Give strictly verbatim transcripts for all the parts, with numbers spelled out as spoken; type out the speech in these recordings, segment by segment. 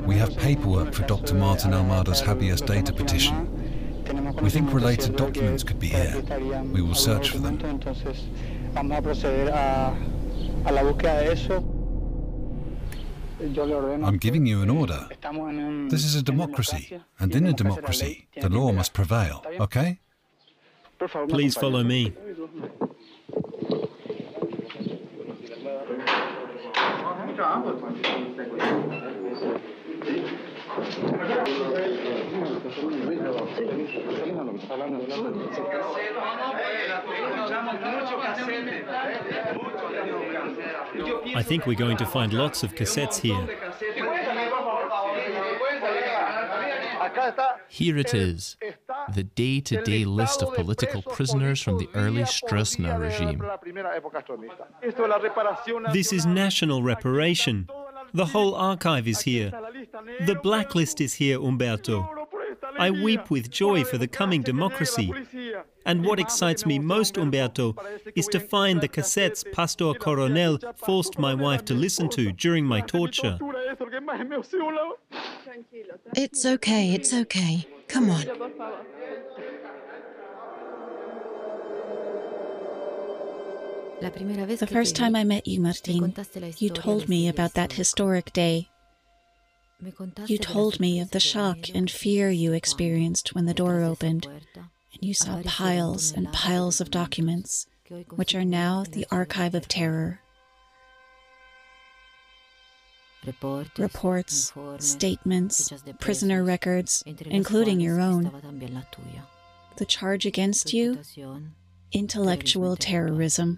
We have paperwork for Doctor Martin Almada's habeas data petition. We think related documents could be here. We will search for them. I'm giving you an order. This is a democracy, and in a democracy, the law must prevail, okay? Please follow me. I think we're going to find lots of cassettes here. Here it is, the day-to-day list of political prisoners from the early Stroessner regime. This is national reparation. The whole archive is here. The blacklist is here, Humberto. I weep with joy for the coming democracy. And what excites me most, Humberto, is to find the cassettes Pastor Coronel forced my wife to listen to during my torture. It's okay, it's okay. Come on. The first time I met you, Martín, you told me about that historic day. You told me of the shock and fear you experienced when the door opened, and you saw piles and piles of documents, which are now the archive of terror. Reports, statements, prisoner records, including your own. The charge against you? Intellectual terrorism.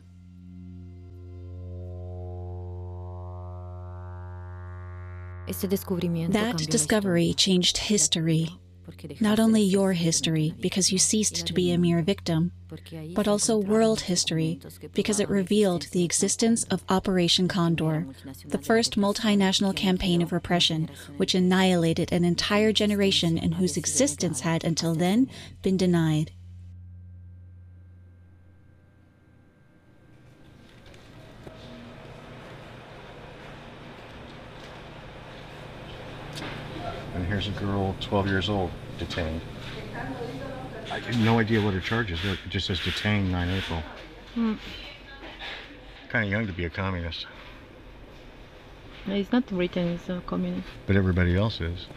That discovery changed history. Not only your history, because you ceased to be a mere victim, but also world history, because it revealed the existence of Operation Condor, the first multinational campaign of repression, which annihilated an entire generation and whose existence had, until then, been denied. And here's a girl, twelve years old, detained. I have no idea what her charge is. It just says detained nine April. Mm. Kind of young to be a communist. It's not written as a communist. But everybody else is.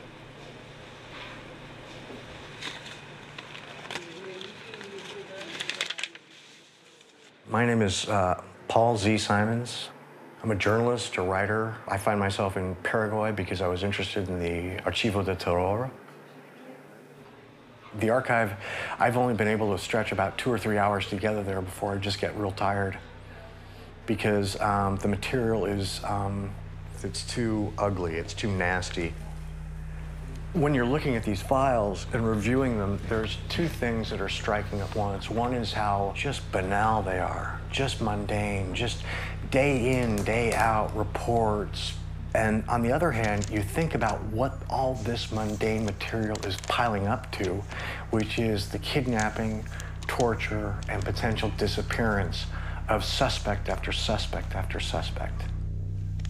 My name is uh, Paul Z. Simons. I'm a journalist, a writer. I find myself in Paraguay because I was interested in the Archivo de Terror. The archive, I've only been able to stretch about two or three hours together there before I just get real tired because um, the material is, um, it's too ugly, it's too nasty. When you're looking at these files and reviewing them, there's two things that are striking at once. One is how just banal they are, just mundane, just day in, day out reports. And on the other hand, you think about what all this mundane material is piling up to, which is the kidnapping, torture, and potential disappearance of suspect after suspect after suspect.